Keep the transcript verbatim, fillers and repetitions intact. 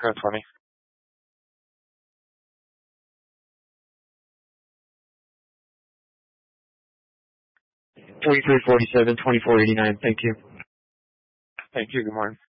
code for me. twenty-three forty-seven, twenty-four eighty-nine. Thank you. Thank you. Good morning.